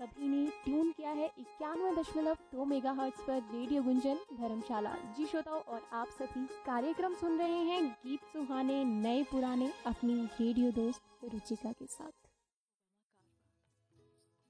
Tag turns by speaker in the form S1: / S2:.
S1: सभी ने ट्यून किया है 91.2 मेगाहर्ट्ज पर रेडियो गुंजन धर्मशाला। जी श्रोताओं, और आप सभी कार्यक्रम सुन रहे हैं गीत सुहाने नए पुराने अपनी रेडियो दोस्त रुचिका के साथ।